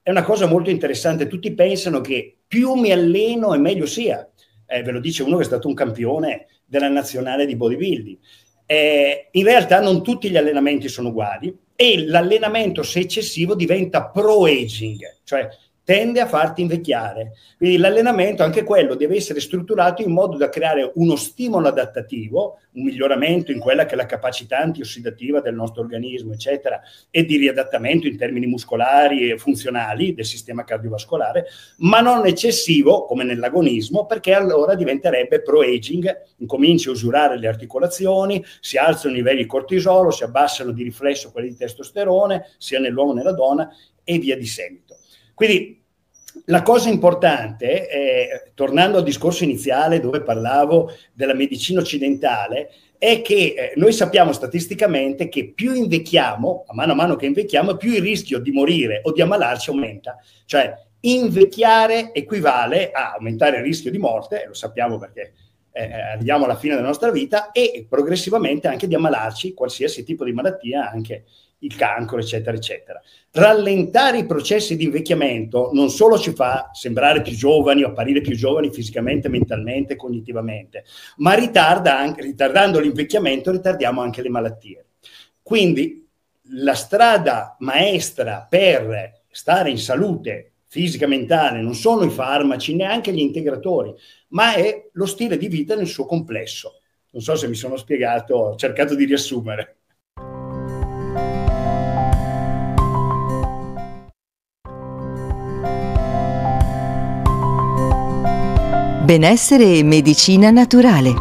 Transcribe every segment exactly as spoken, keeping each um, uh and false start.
è una cosa molto interessante. Tutti pensano che più mi alleno e meglio sia. Eh, ve lo dice uno che è stato un campione della nazionale di bodybuilding. Eh, in realtà non tutti gli allenamenti sono uguali e l'allenamento, se eccessivo, diventa pro-aging, cioè tende a farti invecchiare. Quindi l'allenamento, anche quello, deve essere strutturato in modo da creare uno stimolo adattativo, un miglioramento in quella che è la capacità antiossidativa del nostro organismo, eccetera, e di riadattamento in termini muscolari e funzionali del sistema cardiovascolare, ma non eccessivo, come nell'agonismo, perché allora diventerebbe pro-aging, incominci a usurare le articolazioni, si alzano i livelli di cortisolo, si abbassano di riflesso quelli di testosterone, sia nell'uomo che nella donna, e via di seguito. Quindi la cosa importante, è, tornando al discorso iniziale dove parlavo della medicina occidentale, è che eh, noi sappiamo statisticamente che più invecchiamo, a mano a mano che invecchiamo, più il rischio di morire o di ammalarci aumenta. Cioè invecchiare equivale a aumentare il rischio di morte, lo sappiamo perché eh, arriviamo alla fine della nostra vita, e progressivamente anche di ammalarci, qualsiasi tipo di malattia, anche il cancro, eccetera, eccetera. Rallentare i processi di invecchiamento non solo ci fa sembrare più giovani o apparire più giovani fisicamente, mentalmente, cognitivamente, ma ritarda anche, ritardando l'invecchiamento, ritardiamo anche le malattie. Quindi la strada maestra per stare in salute fisica e mentale non sono i farmaci, neanche gli integratori, ma è lo stile di vita nel suo complesso. Non so se mi sono spiegato, ho cercato di riassumere. Benessere e medicina naturale.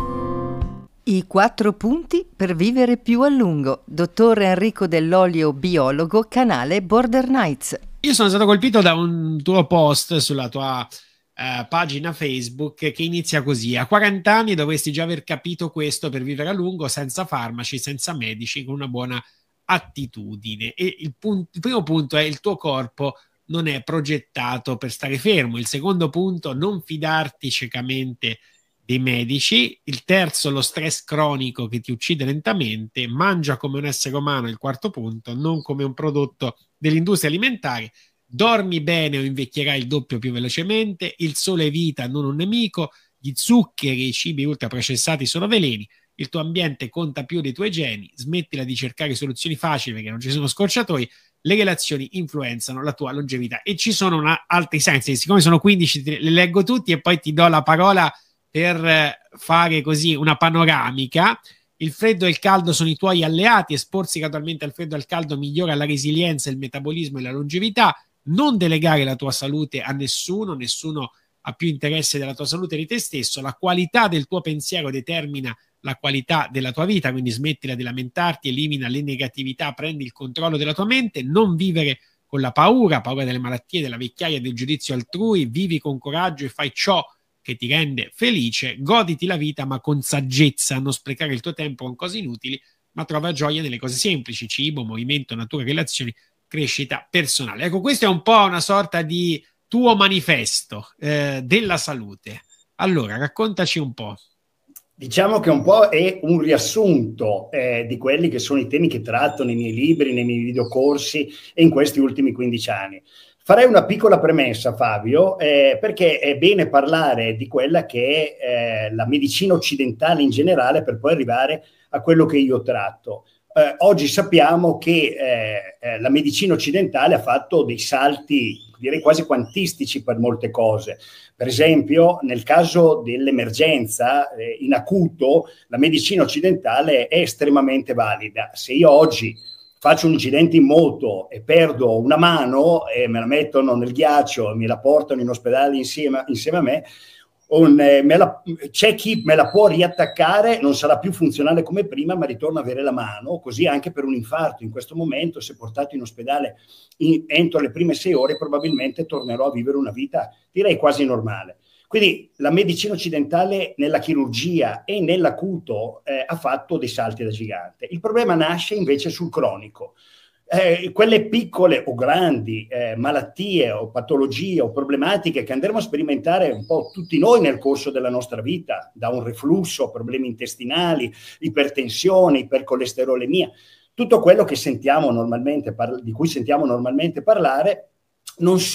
I quattro punti per vivere più a lungo. Dottor Enrico Dell'Olio, biologo, canale Border Nights. Io sono stato colpito da un tuo post sulla tua eh, pagina Facebook che inizia così: a quaranta anni dovresti già aver capito questo per vivere a lungo, senza farmaci, senza medici, con una buona attitudine. E il, punto, il primo punto è: il tuo corpo non è progettato per stare fermo. Il secondo punto: non fidarti ciecamente dei medici. Il terzo: lo stress cronico che ti uccide lentamente. Mangia come un essere umano. Il quarto punto: non come un prodotto dell'industria alimentare. Dormi bene o invecchierai il doppio più velocemente. Il sole è vita, non un nemico. Gli zuccheri e i cibi ultraprocessati sono veleni. Il tuo ambiente conta più dei tuoi geni. Smettila di cercare soluzioni facili perché non ci sono scorciatoie. Le relazioni influenzano la tua longevità. E ci sono una, altri sensi, siccome sono quindici, le leggo tutti e poi ti do la parola per fare così una panoramica. Il freddo e il caldo sono i tuoi alleati. Esporsi gradualmente al freddo e al caldo migliora la resilienza, il metabolismo e la longevità. Non delegare la tua salute a nessuno, nessuno ha più interesse della tua salute di te stesso. La qualità del tuo pensiero determina la qualità della tua vita, quindi smettila di lamentarti, elimina le negatività, prendi il controllo della tua mente, non vivere con la paura, paura delle malattie, della vecchiaia, del giudizio altrui, vivi con coraggio e fai ciò che ti rende felice, goditi la vita ma con saggezza, non sprecare il tuo tempo con cose inutili, ma trova gioia nelle cose semplici: cibo, movimento, natura, relazioni, crescita personale. Ecco, questo è un po' una sorta di tuo manifesto eh, della salute. Allora, raccontaci un po'. Diciamo che un po' è un riassunto eh, di quelli che sono i temi che tratto nei miei libri, nei miei videocorsi e in questi ultimi quindici anni. Farei una piccola premessa, Fabio, eh, perché è bene parlare di quella che è eh, la medicina occidentale in generale per poi arrivare a quello che io tratto. Eh, oggi sappiamo che eh, eh, la medicina occidentale ha fatto dei salti, direi quasi quantistici per molte cose. Per esempio, nel caso dell'emergenza eh, in acuto, la medicina occidentale è estremamente valida. Se io oggi faccio un incidente in moto e perdo una mano e me la mettono nel ghiaccio e me la portano in ospedale insieme, insieme a me, un, eh, me la, c'è chi me la può riattaccare, non sarà più funzionale come prima, ma ritorna a avere la mano. Così anche per un infarto in questo momento, se portato in ospedale in, entro le prime sei ore, probabilmente tornerò a vivere una vita, direi, quasi normale. Quindi la medicina occidentale nella chirurgia e nell'acuto eh, ha fatto dei salti da gigante. Il problema nasce invece sul cronico. Eh, quelle piccole o grandi eh, malattie o patologie o problematiche che andremo a sperimentare un po' tutti noi nel corso della nostra vita, da un reflusso, problemi intestinali, ipertensione, ipercolesterolemia, tutto quello che sentiamo normalmente, di cui sentiamo normalmente parlare, non